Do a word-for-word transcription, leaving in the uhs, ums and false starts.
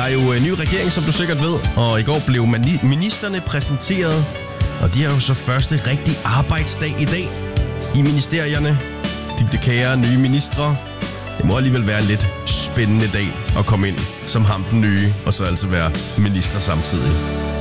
er jo en ny regering, som du sikkert ved, og i går blev mani- ministerne præsenteret, og de har jo så første rigtig arbejdsdag i dag i ministerierne. De kære nye ministre. Det må alligevel være en lidt spændende dag at komme ind som ham den nye, og så altså være minister samtidig.